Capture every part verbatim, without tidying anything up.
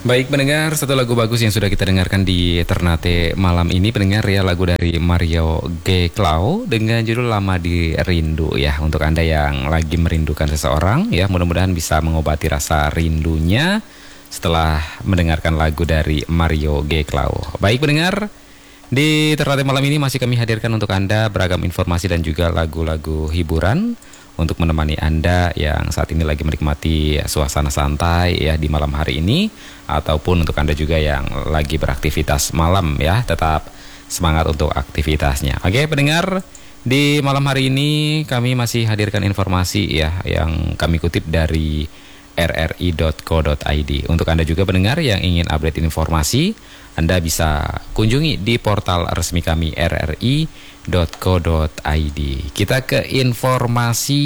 Baik pendengar, satu lagu bagus yang sudah kita dengarkan di Ternate malam ini pendengar ya, lagu dari Mario G. Clau dengan judul Lama di Rindu ya. Untuk Anda yang lagi merindukan seseorang ya, mudah-mudahan bisa mengobati rasa rindunya setelah mendengarkan lagu dari Mario G. Clau. Baik pendengar, di Ternate malam ini masih kami hadirkan untuk Anda beragam informasi dan juga lagu-lagu hiburan untuk menemani Anda yang saat ini lagi menikmati suasana santai ya di malam hari ini, ataupun untuk Anda juga yang lagi beraktivitas malam ya, tetap semangat untuk aktivitasnya. Oke pendengar, di malam hari ini kami masih hadirkan informasi ya yang kami kutip dari r r i dot co dot i d. Untuk Anda juga pendengar yang ingin update informasi, Anda bisa kunjungi di portal resmi kami r r i dot co dot i d. Kita ke informasi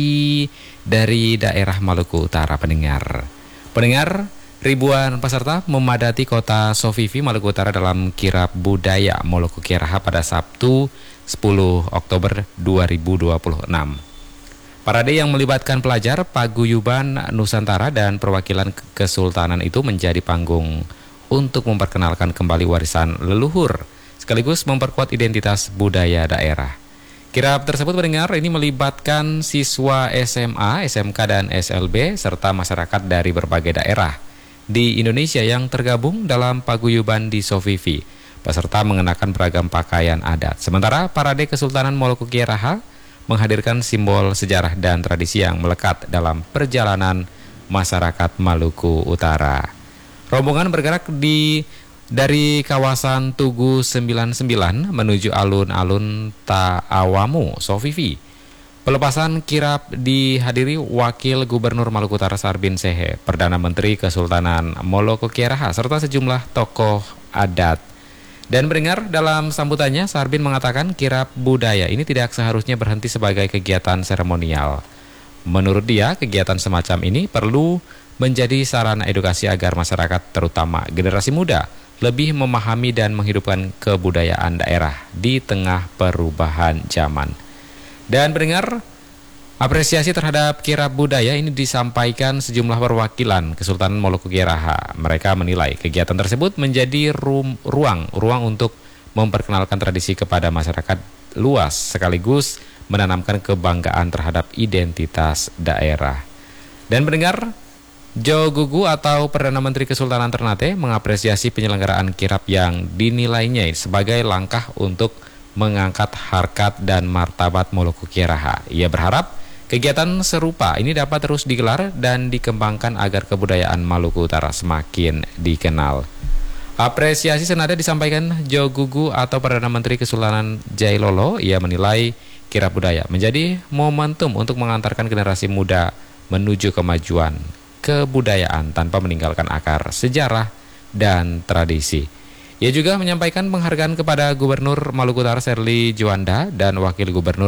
dari daerah Maluku Utara pendengar. Pendengar, ribuan peserta memadati kota Sofifi, Maluku Utara dalam kirab budaya Moloku Kiaraha pada Sabtu sepuluh Oktober dua ribu dua puluh enam. Parade yang melibatkan pelajar, paguyuban Nusantara dan perwakilan Kesultanan itu menjadi panggung untuk memperkenalkan kembali warisan leluhur sekaligus memperkuat identitas budaya daerah. Kirab tersebut mendengar ini melibatkan siswa S M A, S M K dan S L B serta masyarakat dari berbagai daerah di Indonesia yang tergabung dalam paguyuban di Sofifi. Peserta mengenakan beragam pakaian adat. Sementara parade Kesultanan Moloku Kiaraha menghadirkan simbol sejarah dan tradisi yang melekat dalam perjalanan masyarakat Maluku Utara. Rombongan bergerak di dari kawasan Tugu sembilan puluh sembilan menuju alun-alun Ta'awamu, Sofifi. Pelepasan kirab dihadiri Wakil Gubernur Maluku Utara Sarbin Sehe, Perdana Menteri Kesultanan Moloku Kiaraha, serta sejumlah tokoh adat. Dan mendengar dalam sambutannya, Sarbin mengatakan kirab budaya ini tidak seharusnya berhenti sebagai kegiatan seremonial. Menurut dia, kegiatan semacam ini perlu menjadi sarana edukasi agar masyarakat, terutama generasi muda, lebih memahami dan menghidupkan kebudayaan daerah di tengah perubahan zaman. Dan mendengar, apresiasi terhadap kirab budaya ini disampaikan sejumlah perwakilan Kesultanan Moloku Kiaraha. Mereka menilai kegiatan tersebut menjadi rum, ruang ruang untuk memperkenalkan tradisi kepada masyarakat luas sekaligus menanamkan kebanggaan terhadap identitas daerah. Dan mendengar, Jo Gugu atau Perdana Menteri Kesultanan Ternate mengapresiasi penyelenggaraan kirab yang dinilainya sebagai langkah untuk mengangkat harkat dan martabat Moloku Kiaraha. Ia berharap kegiatan serupa ini dapat terus digelar dan dikembangkan agar kebudayaan Maluku Utara semakin dikenal. Apresiasi senada disampaikan Jo Gugu atau Perdana Menteri Kesultanan Jailolo. Ia menilai kirab budaya menjadi momentum untuk mengantarkan generasi muda menuju kemajuan kebudayaan tanpa meninggalkan akar sejarah dan tradisi. Ia juga menyampaikan penghargaan kepada Gubernur Maluku Utara Serly Juanda dan Wakil Gubernur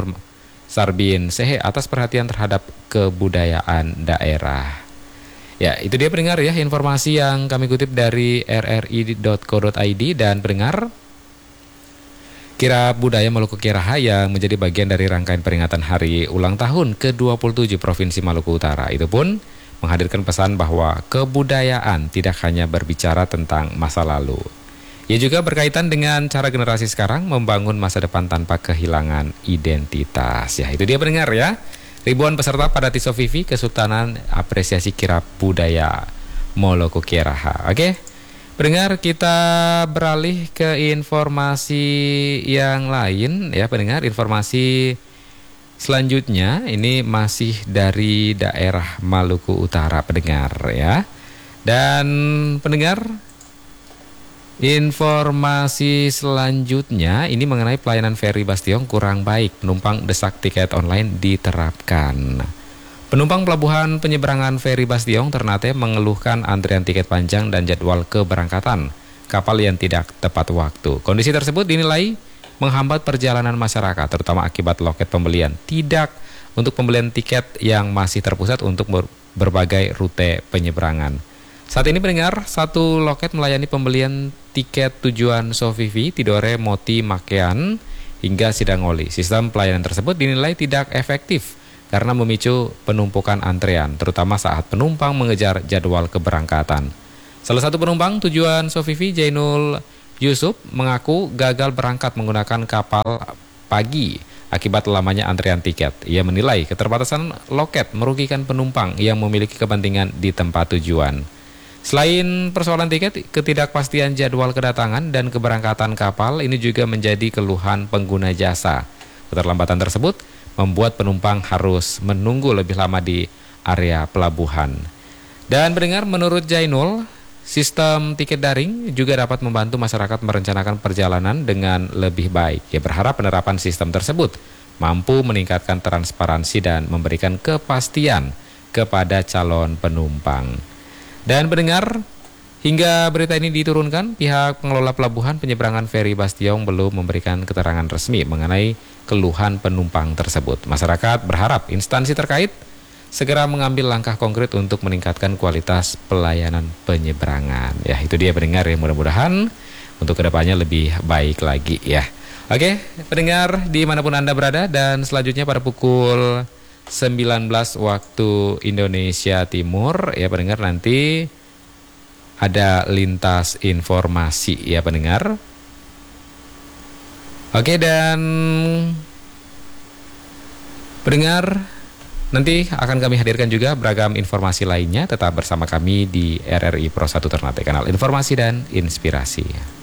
Sarbin Sehe atas perhatian terhadap kebudayaan daerah. Ya, itu dia pendengar ya informasi yang kami kutip dari r r i dot co dot i d. Dan pendengar, kirab budaya Moloku Kiaraha yang menjadi bagian dari rangkaian peringatan hari ulang tahun ke dua puluh tujuh Provinsi Maluku Utara itu pun menghadirkan pesan bahwa kebudayaan tidak hanya berbicara tentang masa lalu. Ia juga berkaitan dengan cara generasi sekarang membangun masa depan tanpa kehilangan identitas. Ya, itu dia pendengar ya. Ribuan peserta pada Sofifi Kesultanan apresiasi kirab budaya Moloku Kiaraha. Oke. Pendengar, kita beralih ke informasi yang lain ya pendengar. Informasi selanjutnya ini masih dari daerah Maluku Utara pendengar ya. Dan pendengar, informasi selanjutnya ini mengenai pelayanan feri Bastion kurang baik, penumpang desak tiket online diterapkan. Penumpang pelabuhan penyeberangan feri Bastion Ternate mengeluhkan antrian tiket panjang dan jadwal keberangkatan kapal yang tidak tepat waktu. Kondisi tersebut dinilai menghambat perjalanan masyarakat, terutama akibat loket pembelian tidak untuk pembelian tiket yang masih terpusat untuk berbagai rute penyeberangan. Saat ini pendengar, satu loket melayani pembelian tiket tujuan Sofifi, Tidore, Moti, Makean, hingga Sidangoli. Sistem pelayanan tersebut dinilai tidak efektif karena memicu penumpukan antrean, terutama saat penumpang mengejar jadwal keberangkatan. Salah satu penumpang tujuan Sofifi, Jainul Yusuf, mengaku gagal berangkat menggunakan kapal pagi akibat lamanya antrian tiket. Ia menilai keterbatasan loket merugikan penumpang yang memiliki kepentingan di tempat tujuan. Selain persoalan tiket, ketidakpastian jadwal kedatangan dan keberangkatan kapal ini juga menjadi keluhan pengguna jasa. Keterlambatan tersebut membuat penumpang harus menunggu lebih lama di area pelabuhan. Dan mendengar, menurut Jainul, sistem tiket daring juga dapat membantu masyarakat merencanakan perjalanan dengan lebih baik. Ia berharap penerapan sistem tersebut mampu meningkatkan transparansi dan memberikan kepastian kepada calon penumpang. Dan pendengar, hingga berita ini diturunkan, pihak pengelola pelabuhan penyeberangan feri Bastiong belum memberikan keterangan resmi mengenai keluhan penumpang tersebut. Masyarakat berharap instansi terkait segera mengambil langkah konkret untuk meningkatkan kualitas pelayanan penyeberangan. Ya, itu dia pendengar ya, mudah-mudahan untuk kedepannya lebih baik lagi ya. Oke, pendengar dimanapun Anda berada, dan selanjutnya pada pukul sembilan belas waktu Indonesia Timur ya pendengar, nanti ada lintas informasi ya pendengar. Oke, dan pendengar, nanti akan kami hadirkan juga beragam informasi lainnya. Tetap bersama kami di R R I Pro satu Ternate, kanal informasi dan inspirasi.